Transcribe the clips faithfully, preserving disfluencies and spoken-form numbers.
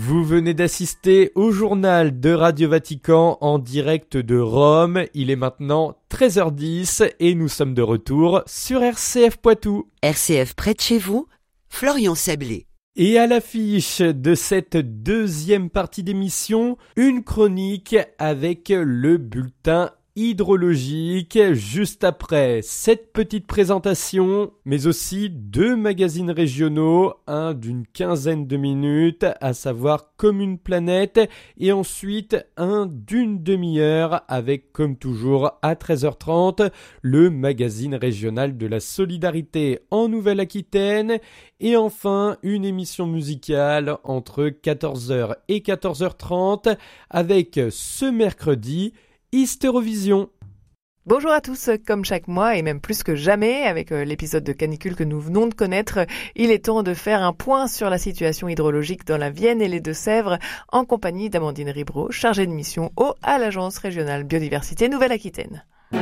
Vous venez d'assister au journal de Radio Vatican en direct de Rome. Il est maintenant treize heures dix et nous sommes de retour sur R C F Poitou. R C F près de chez vous, Florian Sablé. Et à l'affiche de cette deuxième partie d'émission, une chronique avec le bulletin hydrologique. Juste après cette petite présentation, mais aussi deux magazines régionaux, un d'une quinzaine de minutes, à savoir Comme une planète, et ensuite un d'une demi-heure avec, comme toujours, à treize heures trente, le magazine régional de la solidarité en Nouvelle-Aquitaine, et enfin une émission musicale entre quatorze heures et quatorze heures trente avec ce mercredi Hystérovision. Bonjour à tous, comme chaque mois et même plus que jamais, avec l'épisode de canicule que nous venons de connaître, il est temps de faire un point sur la situation hydrologique dans la Vienne et les Deux-Sèvres en compagnie d'Amandine Ribreau, chargée de mission eau à l'Agence régionale biodiversité Nouvelle-Aquitaine.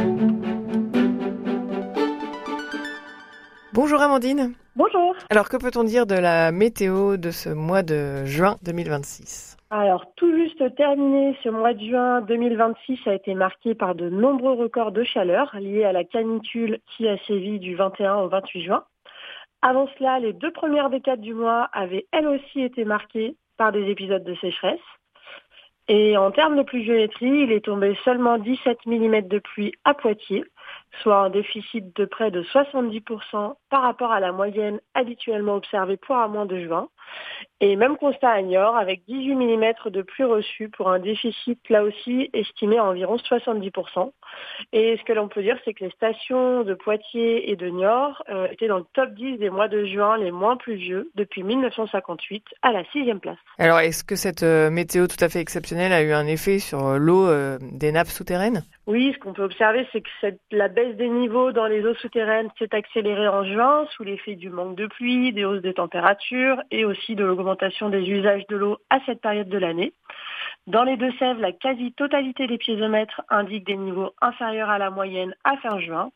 Bonjour Amandine. Bonjour. Alors que peut-on dire de la météo de ce mois de juin deux mille vingt-six ? Alors, tout juste terminé, ce mois de juin deux mille vingt-six a été marqué par de nombreux records de chaleur liés à la canicule qui a sévi du vingt et un au vingt-huit juin. Avant cela, les deux premières décades du mois avaient elles aussi été marquées par des épisodes de sécheresse. Et en termes de pluviométrie, il est tombé seulement dix-sept millimètres de pluie à Poitiers, soit un déficit de près de soixante-dix pour cent par rapport à la moyenne habituellement observée pour un mois de juin. Et même constat à Niort avec dix-huit millimètres de pluie reçue pour un déficit là aussi estimé à environ soixante-dix pour cent. Et ce que l'on peut dire, c'est que les stations de Poitiers et de Niort euh, étaient dans le top dix des mois de juin les moins pluvieux depuis mille neuf cent cinquante-huit à la sixième place. Alors est-ce que cette euh, météo tout à fait exceptionnelle a eu un effet sur euh, l'eau euh, des nappes souterraines ? Oui, ce qu'on peut observer, c'est que cette, la baisse des niveaux dans les eaux souterraines s'est accélérée en juin sous l'effet du manque de pluie, des hausses des températures et aussi de l'augmentation des usages de l'eau à cette période de l'année. Dans les Deux-Sèvres, la quasi-totalité des piézomètres indique des niveaux inférieurs à la moyenne à fin juin.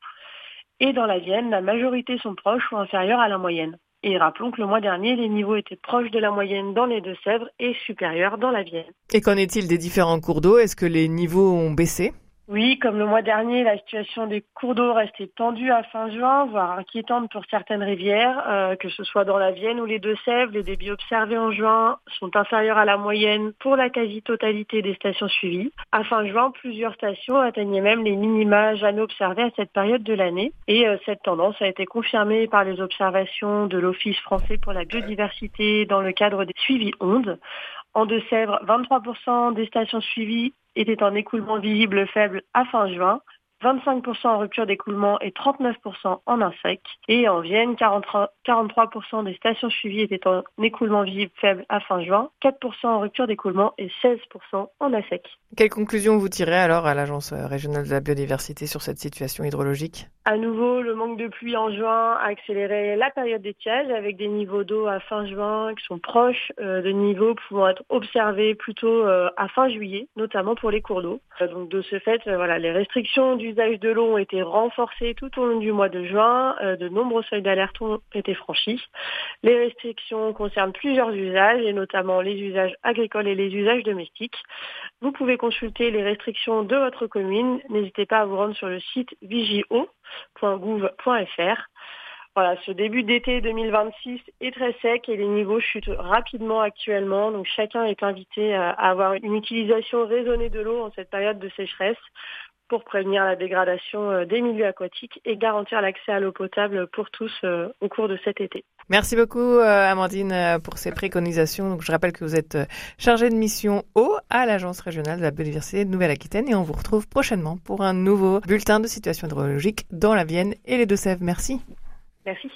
Et dans la Vienne, la majorité sont proches ou inférieurs à la moyenne. Et rappelons que le mois dernier, les niveaux étaient proches de la moyenne dans les Deux-Sèvres et supérieurs dans la Vienne. Et qu'en est-il des différents cours d'eau ? Est-ce que les niveaux ont baissé ? Oui, comme le mois dernier, la situation des cours d'eau restait tendue à fin juin, voire inquiétante pour certaines rivières, euh, que ce soit dans la Vienne ou les Deux-Sèvres. Les débits observés en juin sont inférieurs à la moyenne pour la quasi-totalité des stations suivies. À fin juin, plusieurs stations atteignaient même les minima jamais observés à cette période de l'année. Et euh, cette tendance a été confirmée par les observations de l'Office français pour la biodiversité dans le cadre des suivis ondes. En Deux-Sèvres, vingt-trois pour cent des stations suivies étaient en écoulement visible faible à fin juin, vingt-cinq pour cent en rupture d'écoulement et trente-neuf pour cent en un sec. Et en Vienne, quarante-trois pour cent des stations suivies étaient en écoulement visible faible à fin juin, quatre pour cent en rupture d'écoulement et seize pour cent en un sec. Quelles conclusions vous tirez alors à l'Agence régionale de la biodiversité sur cette situation hydrologique ? À nouveau, le manque de pluie en juin a accéléré la période d'étiage avec des niveaux d'eau à fin juin qui sont proches euh, de niveaux pouvant être observés plutôt euh, à fin juillet, notamment pour les cours d'eau. Euh, donc de ce fait, euh, voilà, les restrictions d'usage de l'eau ont été renforcées tout au long du mois de juin. Euh, de nombreux seuils d'alerte ont été franchis. Les restrictions concernent plusieurs usages et notamment les usages agricoles et les usages domestiques. Vous pouvez consulter les restrictions de votre commune. N'hésitez pas à vous rendre sur le site vigio point gouv point f r. Voilà, ce début d'été deux mille vingt-six est très sec et les niveaux chutent rapidement actuellement. Donc chacun est invité à avoir une utilisation raisonnée de l'eau en cette période de sécheresse pour prévenir la dégradation des milieux aquatiques et garantir l'accès à l'eau potable pour tous au cours de cet été. Merci beaucoup Amandine pour ces préconisations. Donc, je rappelle que vous êtes chargée de mission eau à l'Agence régionale de la biodiversité de Nouvelle-Aquitaine et on vous retrouve prochainement pour un nouveau bulletin de situation hydrologique dans la Vienne et les Deux-Sèvres. Merci. Merci.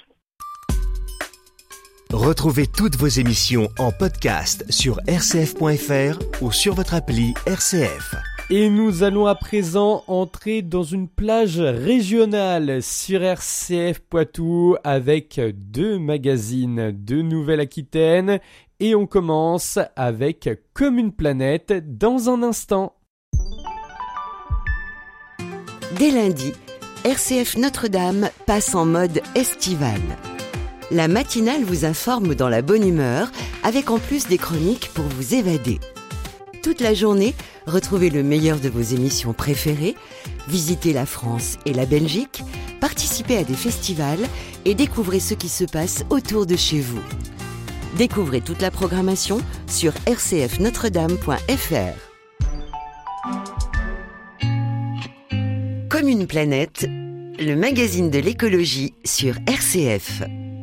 Retrouvez toutes vos émissions en podcast sur r c f point f r ou sur votre appli R C F. Et nous allons à présent entrer dans une plage régionale sur R C F Poitou avec deux magazines de Nouvelle-Aquitaine. Et on commence avec Comme une planète dans un instant. Dès lundi, R C F Notre-Dame passe en mode estival. La matinale vous informe dans la bonne humeur, avec en plus des chroniques pour vous évader. Toute la journée, retrouvez le meilleur de vos émissions préférées, visitez la France et la Belgique, participez à des festivals et découvrez ce qui se passe autour de chez vous. Découvrez toute la programmation sur r c f notre dame point f r. Comme une planète, le magazine de l'écologie sur R C F.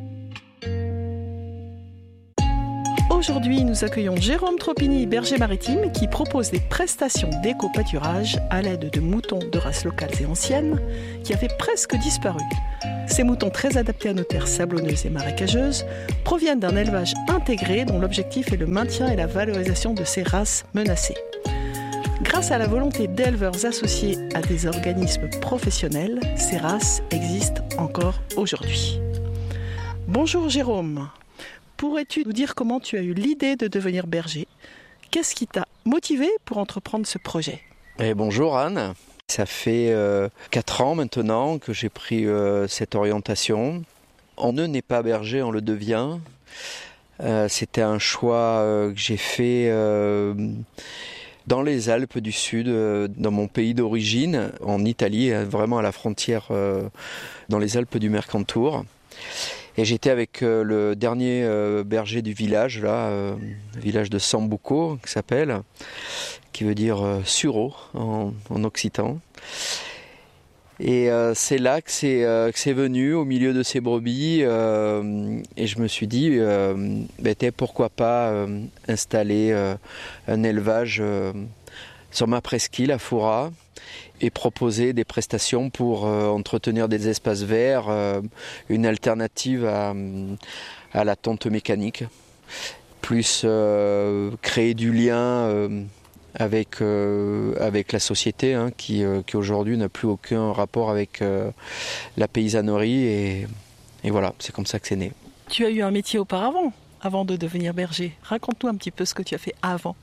Aujourd'hui, nous accueillons Jérôme Tropini, berger maritime, qui propose des prestations d'éco-pâturage à l'aide de moutons de races locales et anciennes qui avaient presque disparu. Ces moutons très adaptés à nos terres sablonneuses et marécageuses proviennent d'un élevage intégré dont l'objectif est le maintien et la valorisation de ces races menacées. Grâce à la volonté d'éleveurs associés à des organismes professionnels, ces races existent encore aujourd'hui. Bonjour Jérôme. Pourrais-tu nous dire comment tu as eu l'idée de devenir berger ? Qu'est-ce qui t'a motivé pour entreprendre ce projet ? Et bonjour Anne, ça fait euh, quatre ans maintenant que j'ai pris euh, cette orientation. On ne n'est pas berger, on le devient. Euh, c'était un choix euh, que j'ai fait euh, dans les Alpes du Sud, euh, dans mon pays d'origine, en Italie, vraiment à la frontière, euh, dans les Alpes du Mercantour. Et j'étais avec euh, le dernier euh, berger du village, là, euh, le village de Sambuco, qui s'appelle, qui veut dire euh, sureau en, en occitan. Et euh, c'est là que c'est, euh, que c'est venu, au milieu de ces brebis, euh, et je me suis dit, euh, ben, pourquoi pas euh, installer euh, un élevage euh, sur ma presqu'île à Foura, et proposer des prestations pour euh, entretenir des espaces verts, euh, une alternative à, à la tonte mécanique, plus euh, créer du lien euh, avec, euh, avec la société hein, qui, euh, qui aujourd'hui n'a plus aucun rapport avec euh, la paysannerie et, et voilà, c'est comme ça que c'est né. Tu as eu un métier auparavant, avant de devenir berger. Raconte-nous un petit peu ce que tu as fait avant.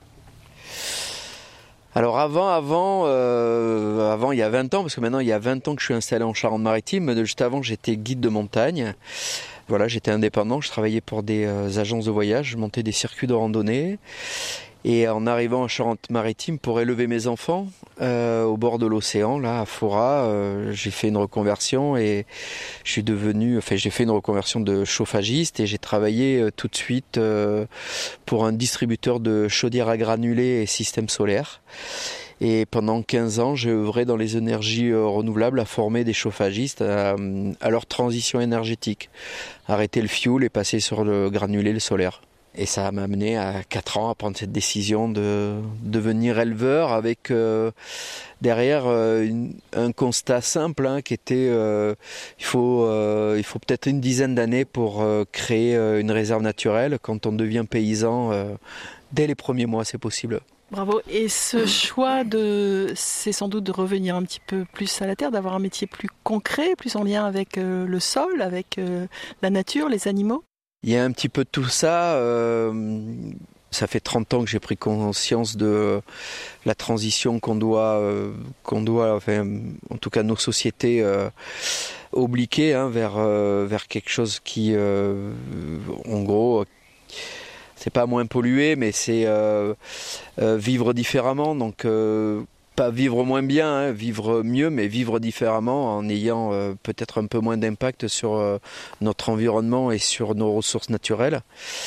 Alors avant, avant, euh, avant il y a vingt ans, parce que maintenant il y a vingt ans que je suis installé en Charente-Maritime, juste avant j'étais guide de montagne. Voilà, j'étais indépendant, je travaillais pour des euh, agences de voyage, je montais des circuits de randonnée. Et en arrivant en Charente-Maritime pour élever mes enfants euh, au bord de l'océan, là à Foura, euh, j'ai fait une reconversion et je suis devenu, enfin j'ai fait une reconversion de chauffagiste et j'ai travaillé euh, tout de suite euh, pour un distributeur de chaudières à granulés et systèmes solaires. Et pendant quinze ans, j'ai œuvré dans les énergies euh, renouvelables à former des chauffagistes à, à leur transition énergétique, arrêter le fioul et passer sur le granulé, le solaire. Et ça m'a amené à quatre ans à prendre cette décision de devenir éleveur avec euh, derrière euh, une, un constat simple hein, qui était euh, il faut, euh, il faut peut-être une dizaine d'années pour euh, créer euh, une réserve naturelle. Quand on devient paysan, euh, dès les premiers mois, c'est possible. Bravo. Et ce choix, de, c'est sans doute de revenir un petit peu plus à la terre, d'avoir un métier plus concret, plus en lien avec euh, le sol, avec euh, la nature, les animaux ? Il y a un petit peu de tout ça. Euh, ça fait trente ans que j'ai pris conscience de la transition qu'on doit, euh, qu'on doit enfin, en tout cas nos sociétés, euh, obliquer hein, vers, euh, vers quelque chose qui, euh, en gros, c'est pas moins pollué, mais c'est euh, euh, vivre différemment. Donc, euh, pas vivre moins bien, hein, vivre mieux, mais vivre différemment en ayant euh, peut-être un peu moins d'impact sur euh, notre environnement et sur nos ressources naturelles.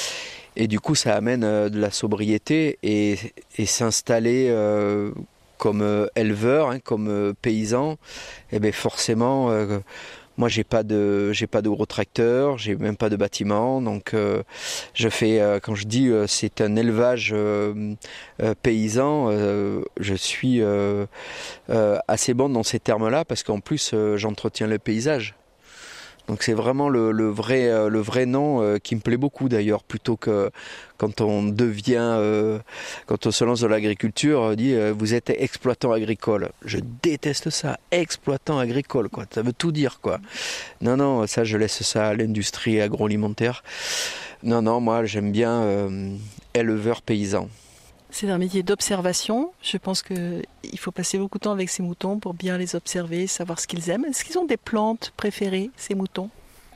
Et du coup, ça amène euh, de la sobriété et, et s'installer euh, comme euh, éleveur, hein, comme euh, paysan, et bien forcément... Euh, Moi, j'ai pas de, j'ai pas de gros tracteur, j'ai même pas de bâtiment, donc euh, je fais, euh, quand je dis euh, c'est un élevage euh, euh, paysan, euh, je suis euh, euh, assez bon dans ces termes-là parce qu'en plus euh, j'entretiens le paysage. Donc c'est vraiment le, le vrai, euh, le vrai nom euh, qui me plaît beaucoup d'ailleurs, plutôt que quand on devient, euh, quand on se lance dans l'agriculture, on dit euh, vous êtes exploitant agricole. Je déteste ça, exploitant agricole, quoi. Ça veut tout dire, quoi. Non, non, ça je laisse ça à l'industrie agroalimentaire. Non, non, moi j'aime bien euh, éleveur paysan. C'est un métier d'observation. Je pense qu'il faut passer beaucoup de temps avec ces moutons pour bien les observer, savoir ce qu'ils aiment. Est-ce qu'ils ont des plantes préférées, ces moutons ?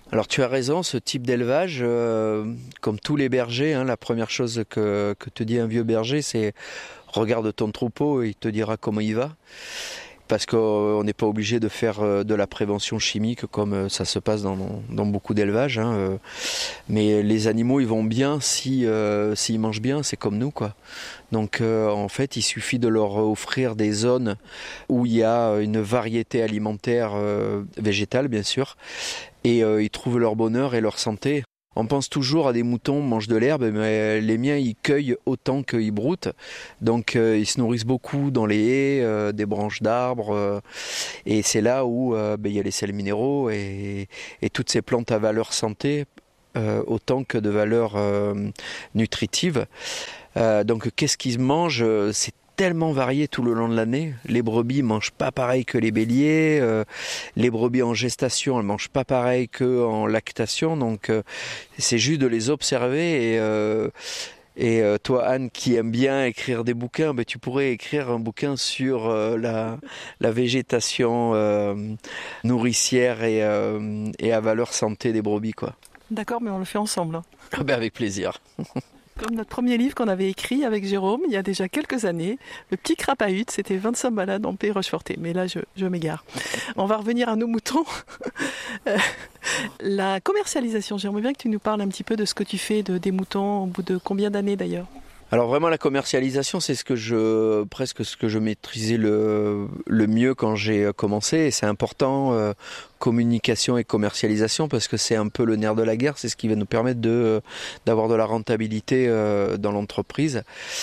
Alors tu as raison, ce type d'élevage, euh, comme tous les bergers, hein, la première chose que, que te dit un vieux berger, c'est regarde ton troupeau et il te dira comment il va. Parce qu'on n'est pas obligé de faire de la prévention chimique comme ça se passe dans, dans beaucoup d'élevages. Hein. Mais les animaux, ils vont bien si, euh, s'ils mangent bien, c'est comme nous, quoi. Donc euh, en fait, il suffit de leur offrir des zones où il y a une variété alimentaire euh, végétale, bien sûr, et euh, ils trouvent leur bonheur et leur santé. On pense toujours à des moutons mangent de l'herbe, mais les miens, ils cueillent autant qu'ils broutent. Donc, euh, ils se nourrissent beaucoup dans les haies, euh, des branches d'arbres. Euh, et c'est là où euh, ben, il y a les sels minéraux et, et toutes ces plantes à valeur santé, euh, autant que de valeur euh, nutritive. Euh, donc, qu'est-ce qu'ils mangent ? C'est tellement varié tout le long de l'année. Les brebis mangent pas pareil que les béliers. Euh, les brebis en gestation, elles mangent pas pareil qu'en lactation. Donc, euh, c'est juste de les observer. Et, euh, et euh, toi, Anne, qui aime bien écrire des bouquins, ben, tu pourrais écrire un bouquin sur euh, la, la végétation euh, nourricière et, euh, et à valeur santé des brebis, quoi. D'accord, mais on le fait ensemble. Ah ben, avec plaisir. Comme notre premier livre qu'on avait écrit avec Jérôme il y a déjà quelques années, Le Petit Crapahut, c'était vingt-cinq balades en Pays Rocheforté. Mais là, je, je m'égare. On va revenir à nos moutons. La commercialisation, j'aimerais bien que tu nous parles un petit peu de ce que tu fais de, des moutons, au bout de combien d'années d'ailleurs ? Alors vraiment la commercialisation, c'est ce que je presque ce que je maîtrisais le, le mieux quand j'ai commencé, et c'est important, euh, communication et commercialisation, parce que c'est un peu le nerf de la guerre, c'est ce qui va nous permettre de d'avoir de la rentabilité euh, dans l'entreprise.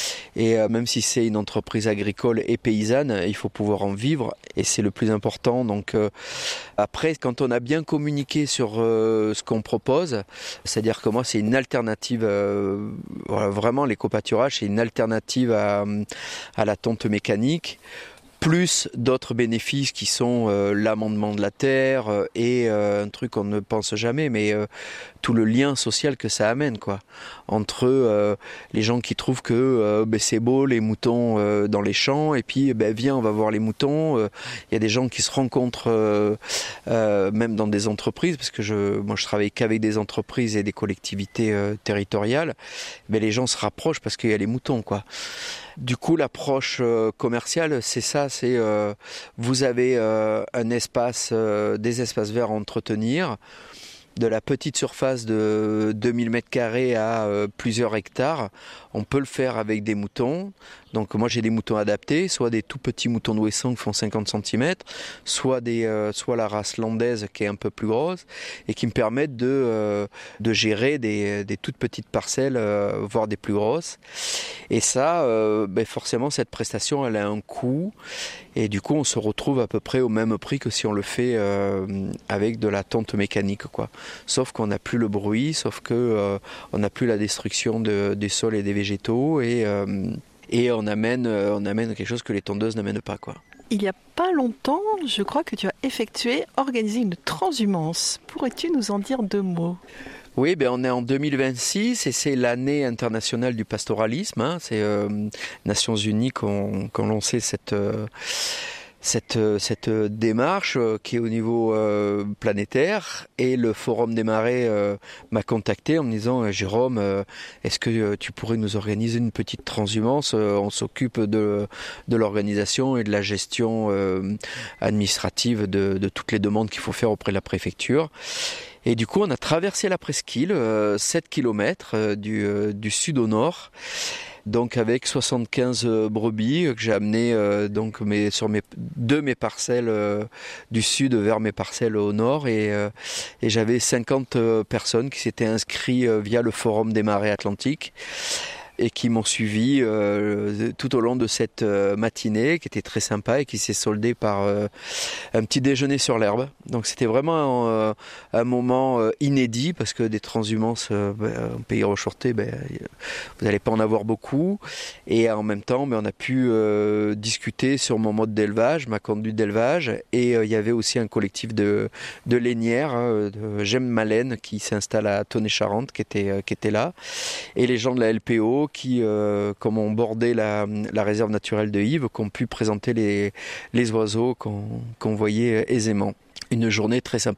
Et euh, même si c'est une entreprise agricole et paysanne, il faut pouvoir en vivre, et c'est le plus important. Donc euh, après, quand on a bien communiqué sur euh, ce qu'on propose, c'est-à-dire que moi c'est une alternative, euh, voilà, vraiment les coopératives, c'est une alternative à, à la tonte mécanique, plus d'autres bénéfices qui sont euh, l'amendement de la terre euh, et euh, un truc qu'on ne pense jamais, mais euh, tout le lien social que ça amène, quoi, entre euh, les gens qui trouvent que euh, ben, c'est beau les moutons euh, dans les champs, et puis ben, viens on va voir les moutons. Il euh, y a des gens qui se rencontrent euh, euh, même dans des entreprises, parce que je, moi je travaille qu'avec des entreprises et des collectivités euh, territoriales. Ben, les gens se rapprochent parce qu'il y a les moutons, quoi. Du coup, l'approche euh, commerciale, c'est ça, c'est euh, vous avez euh, un espace, euh, des espaces verts à entretenir, de la petite surface de deux mille mètres carrés à euh, plusieurs hectares. On peut le faire avec des moutons. Donc moi j'ai des moutons adaptés, soit des tout petits moutons d'Ouessant qui font cinquante centimètres, soit, des, euh, soit la race landaise qui est un peu plus grosse, et qui me permettent de, euh, de gérer des, des toutes petites parcelles, euh, voire des plus grosses. Et ça, euh, ben forcément cette prestation elle a un coût, et du coup on se retrouve à peu près au même prix que si on le fait euh, avec de la tonte mécanique, quoi. Sauf qu'on n'a plus le bruit, sauf qu'on euh, n'a plus la destruction de, des sols et des végétaux, et... Euh, Et on amène, on amène quelque chose que les tondeuses n'amènent pas, quoi. Il n'y a pas longtemps, je crois que tu as effectué, organisé une transhumance. Pourrais-tu nous en dire deux mots ? Oui, ben on est en deux mille vingt-six et c'est l'année internationale du pastoralisme. Hein. C'est euh, Nations Unies qui ont lancé cette... Euh, Cette, cette démarche euh, qui est au niveau euh, planétaire, et le Forum des Marais euh, m'a contacté en me disant euh, Jérôme, euh, est-ce que euh, tu pourrais nous organiser une petite transhumance ? euh, On s'occupe de, de l'organisation et de la gestion euh, administrative de, de toutes les demandes qu'il faut faire auprès de la préfecture. Et du coup, on a traversé la presqu'île, euh, sept kilomètres euh, du, euh, du sud au nord. Donc avec soixante-quinze brebis que j'ai amenées euh, donc mes, sur mes, de mes parcelles euh, du sud vers mes parcelles au nord, et, euh, et j'avais cinquante personnes qui s'étaient inscrites euh, via le Forum des Marais Atlantiques et qui m'ont suivi euh, tout au long de cette euh, matinée qui était très sympa et qui s'est soldée par euh, un petit déjeuner sur l'herbe. Donc c'était vraiment euh, un moment euh, inédit, parce que des transhumances euh, en Pays Rocheforté, ben, vous n'allez pas en avoir beaucoup, et en même temps ben, on a pu euh, discuter sur mon mode d'élevage, ma conduite d'élevage, et euh, il y avait aussi un collectif de, de lainières, hein, de J'aime ma laine, qui s'installe à Tonnet-Charente, qui était, euh, qui était là, et les gens de la L P O qui, euh, comme ont bordé la, la réserve naturelle de Yves, qui ont pu présenter les, les oiseaux qu'on qu'on voyait aisément. Une journée très sympa.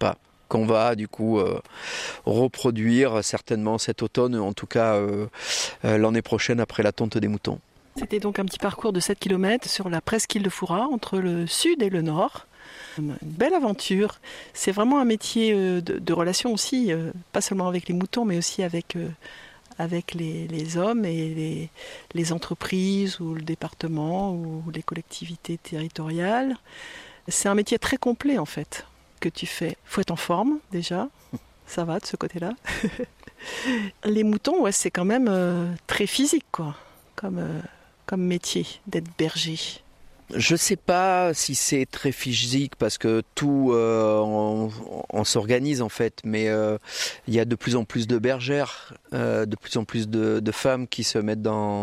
qu'on va du coup euh, reproduire certainement cet automne, en tout cas euh, euh, l'année prochaine après la tonte des moutons. C'était donc un petit parcours de sept kilomètres sur la presqu'île de Fouras, entre le sud et le nord. Une belle aventure. C'est vraiment un métier de, de relation aussi, euh, pas seulement avec les moutons, mais aussi avec, euh, avec les, les hommes et les, les entreprises ou le département ou les collectivités territoriales. C'est un métier très complet en fait que tu fais. Il faut être en forme déjà, ça va de ce côté-là. Les moutons, ouais, c'est quand même euh, très physique quoi, comme, euh, comme métier d'être berger. Je sais pas si c'est très physique parce que tout euh, on, on s'organise en fait, mais euh, il y a de plus en plus de bergères, euh, de plus en plus de, de femmes qui se mettent dans